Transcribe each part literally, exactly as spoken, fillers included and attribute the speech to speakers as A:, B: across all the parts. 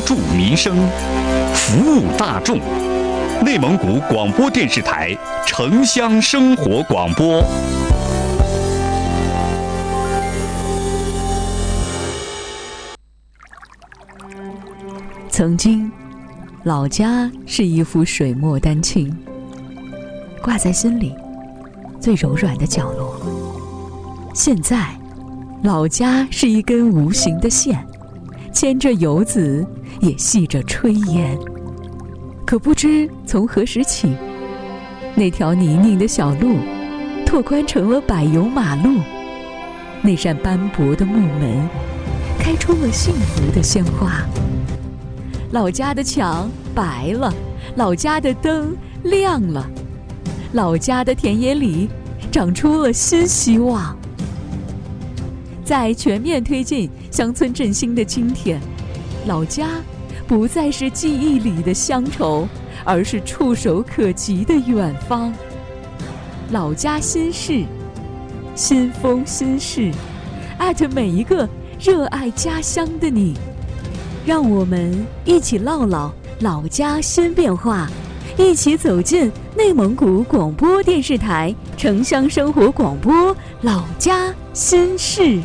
A: 助民生，服务大众。内蒙古广播电视台城乡生活广播。
B: 曾经，老家是一幅水墨丹青，挂在心里最柔软的角落。现在，老家是一根无形的线，牵着游子，也系着炊烟。可不知从何时起，那条泥泞的小路拓宽成了柏油马路，那扇斑驳的木门开出了幸福的鲜花。老家的墙白了，老家的灯亮了，老家的田野里长出了新希望。在全面推进乡村振兴的今天，老家不再是记忆里的乡愁，而是触手可及的远方。老家心事，新风新事，艾特每一个热爱家乡的你。让我们一起唠唠老家新变化，一起走进内蒙古广播电视台城乡生活广播老家心事。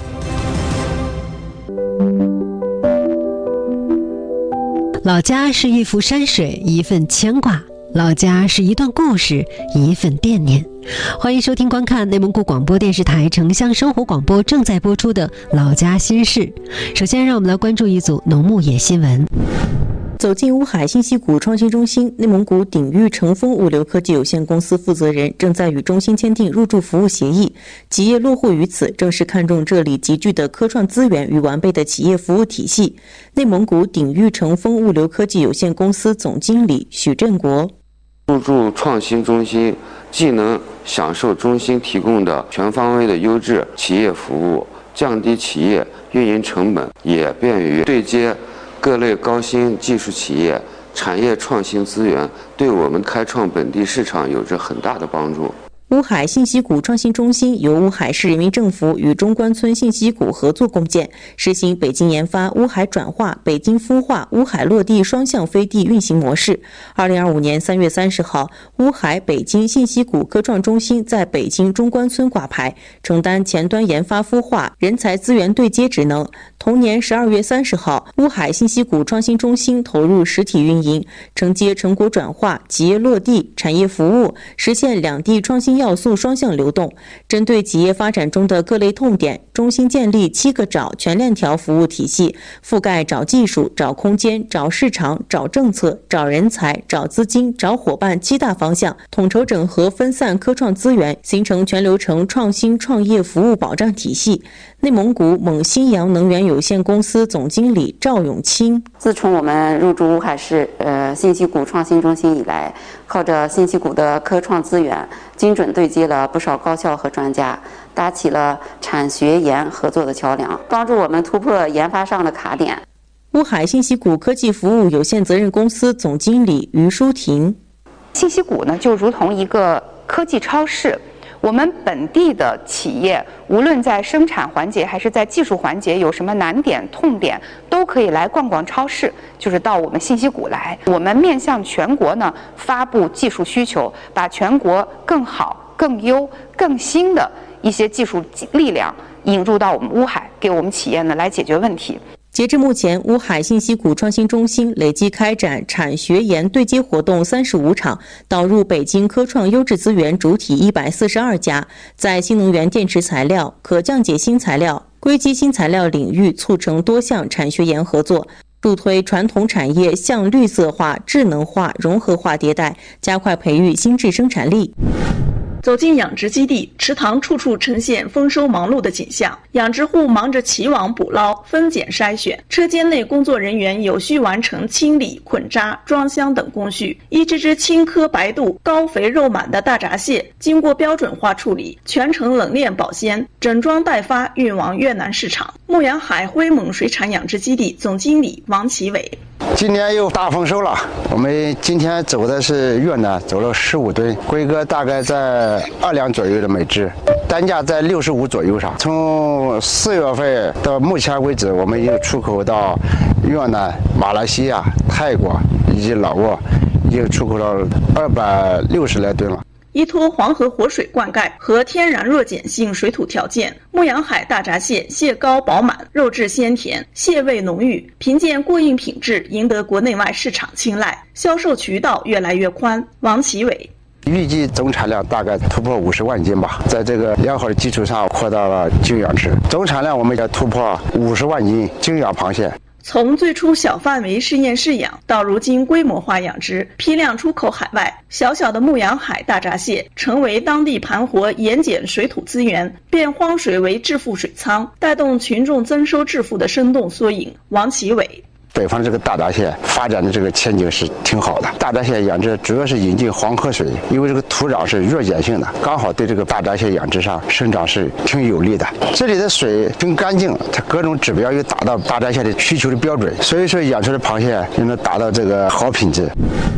C: 老家是一幅山水，一份牵挂；老家是一段故事，一份惦念。欢迎收听观看内蒙古广播电视台城乡生活广播正在播出的《老家心事》。首先，让我们来关注一组农牧野新闻。
D: 走进乌海信息谷创新中心，内蒙古鼎玉成峰物流科技有限公司负责人正在与中心签订入驻服务协议。企业落户于此，正是看中这里集聚的科创资源与完备的企业服务体系。内蒙古鼎玉成峰物流科技有限公司总经理许振国：
E: 入驻创新中心，既能享受中心提供的全方位的优质企业服务，降低企业运营成本，也便于对接各类高新技术企业、产业创新资源，对我们开创本地市场有着很大的帮助。
D: 乌海信息谷创新中心由乌海市人民政府与中关村信息谷合作共建，实行北京研发、乌海转化、北京孵化、乌海落地双向飞地运行模式。二零二五年三月三十号，乌海北京信息谷科创中心在北京中关村挂牌，承担前端研发孵化、人才资源对接职能。同年十二月三十号，乌海信息谷创新中心投入实体运营，承接成果转化、企业落地、产业服务，实现两地创新要素双向流动。针对企业发展中的各类痛点，中心建立七个找全链条服务体系，覆盖找技术、找空间、找市场、找政策、找人才、找资金、找伙伴七大方向，统筹整合分散科创资源，形成全流程创新创业服务保障体系。内蒙古蒙新阳能源有限公司总经理赵永清：
F: 自从我们入驻乌海市呃信息谷创新中心以来，靠着信息谷的科创资源，精准对接了不少高校和专家，搭起了产学研合作的桥梁，帮助我们突破研发上的卡点。
D: 乌海信息谷科技服务有限责任公司总经理于淑婷：
G: 信息谷呢，就如同一个科技超市。我们本地的企业，无论在生产环节还是在技术环节，有什么难点、痛点，都可以来逛逛超市，就是到我们信息谷来。我们面向全国呢，发布技术需求，把全国更好、更优、更新的一些技术力量引入到我们乌海，给我们企业呢来解决问题。
D: 截至目前，乌海信息谷创新中心累计开展产学研对接活动三十五场，导入北京科创优质资源主体一百四十二家，在新能源电池材料、可降解新材料、硅基新材料领域促成多项产学研合作，助推传统产业向绿色化、智能化、融合化迭代，加快培育新质生产力。
H: 走进养殖基地，池塘处处呈现丰收忙碌的景象，养殖户忙着起网捕捞、分拣筛选，车间内工作人员有序完成清理、捆扎、装箱等工序。一只只青稞白肚、高肥肉满的大闸蟹，经过标准化处理，全程冷链保鲜，整装待发运往越南市场。牧羊海灰猛水产养殖基地总经理王奇伟：
I: 今年又大丰收了，我们今天走的是越南，走了十五吨，规格大概在二两左右的每只，单价在六十五左右上。从四月份到目前为止，我们已经出口到越南、马来西亚、泰国以及老挝，已经出口到二百六十来吨了。
H: 依托黄河活水灌溉和天然弱碱性水土条件，牧羊海大闸蟹蟹膏饱满，肉质鲜甜，蟹味浓郁，凭借过硬品质赢得国内外市场青睐，销售渠道越来越宽。王奇伟
I: 预计总产量大概突破五十万斤吧，在这个良好的基础上扩大了精养殖，总产量我们也突破五十万斤精养螃蟹。
H: 从最初小范围试验试养到如今规模化养殖，批量出口海外，小小的牧羊海大闸蟹成为当地盘活盐碱水土资源，变荒水为致富水仓，带动群众增收致富的生动缩影。王奇伟。
I: 北方这个大闸蟹发展的这个前景是挺好的。大闸蟹养殖主要是引进黄河水，因为这个土壤是弱碱性的，刚好对这个大闸蟹养殖上生长是挺有利的。这里的水挺干净，它各种指标又达到大闸蟹的需求的标准，所以说养出的螃蟹就能达到这个好品质。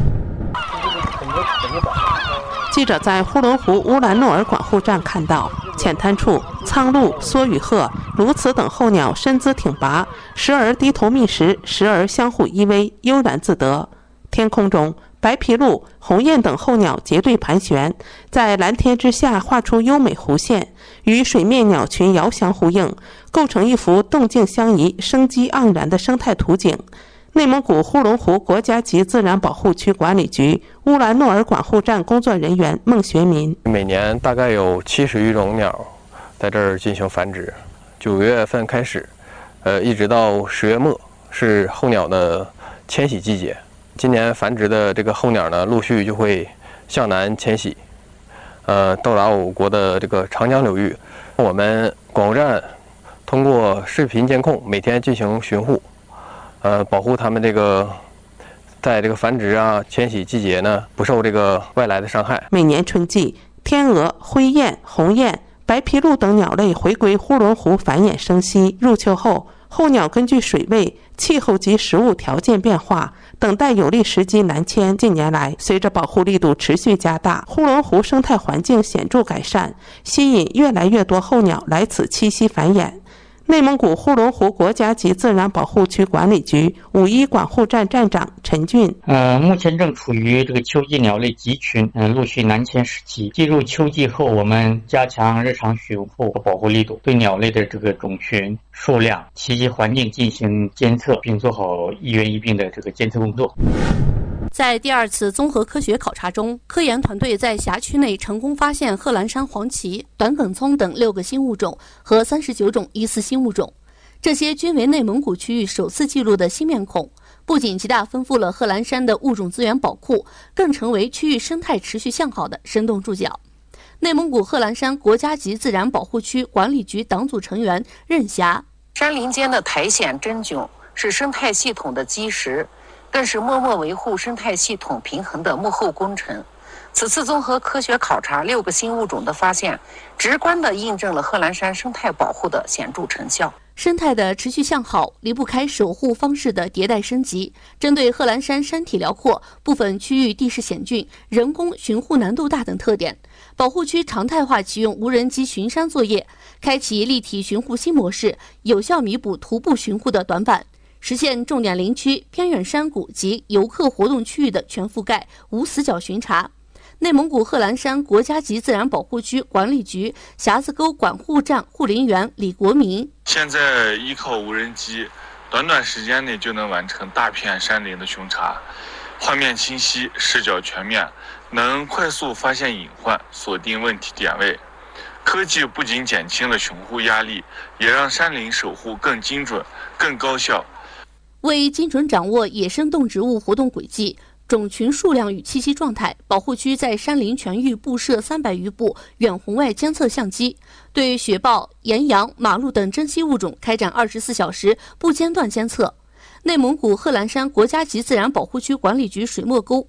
J: 记者在呼伦湖乌兰诺尔管护站看到，浅滩处苍鹭、梭羽鹤、鸬鹚等候鸟身姿挺拔，时而低头觅食，时而相互依偎，悠然自得。天空中，白皮鹭、鸿雁等候鸟结队盘旋，在蓝天之下画出优美弧线，与水面鸟群遥相呼应，构成一幅动静相宜、生机盎然的生态图景。内蒙古呼伦湖国家级自然保护区管理局乌兰诺尔管护站工作人员孟学民：
K: 每年大概有七十余种鸟在这儿进行繁殖，九月份开始，呃，一直到十月末是候鸟的迁徙季节。今年繁殖的这个候鸟呢，陆续就会向南迁徙，呃，到达我国的这个长江流域。我们管护站通过视频监控，每天进行巡护。呃，保护它们这个在这个繁殖啊、迁徙季节呢，不受这个外来的伤害。
J: 每年春季，天鹅、灰雁、鸿雁、白皮鹭等鸟类回归呼伦湖繁衍生息。入秋后，候鸟根据水位、气候及食物条件变化，等待有利时机南迁。近年来，随着保护力度持续加大，呼伦湖生态环境显著改善，吸引越来越多候鸟来此栖息繁衍。内蒙古呼伦湖国家级自然保护区管理局五一管护站站长陈俊：
L: 呃，目前正处于这个秋季鸟类集群嗯、呃、陆续南迁时期。进入秋季后，我们加强日常巡护和保护力度，对鸟类的这个种群、数量、栖息环境进行监测，并做好一源一病的这个监测工作。
M: 在第二次综合科学考察中，科研团队在辖区内成功发现贺兰山黄耆、短梗葱等六个新物种和三十九种疑似新物种，这些均为内蒙古区域首次记录的新面孔，不仅极大丰富了贺兰山的物种资源宝库，更成为区域生态持续向好的生动注脚。内蒙古贺兰山国家级自然保护区管理局党组成员任霞：
N: 山林间的苔藓真菌是生态系统的基石，更是默默维护生态系统平衡的幕后功臣。此次综合科学考察六个新物种的发现，直观地印证了贺兰山生态保护的显著成效。
M: 生态的持续向好离不开守护方式的迭代升级。针对贺兰山山体辽阔、部分区域地势险峻、人工巡护难度大等特点，保护区常态化启用无人机巡山作业，开启立体巡护新模式，有效弥补徒步巡护的短板，实现重点林区、偏远山谷及游客活动区域的全覆盖、无死角巡查。内蒙古贺兰山国家级自然保护区管理局匣子沟管护站护林员李国民：
O: 现在依靠无人机，短短时间内就能完成大片山林的巡查，画面清晰，视角全面，能快速发现隐患，锁定问题点位。科技不仅减轻了巡护压力，也让山林守护更精准、更高效。
M: 为精准掌握野生动植物活动轨迹、种群数量与栖息状态，保护区在山林全域布设三百余部远红外监测相机，对雪豹、岩羊、马鹿等珍稀物种开展二十四小时不间断监测。内蒙古贺兰山国家级自然保护区管理局水墨沟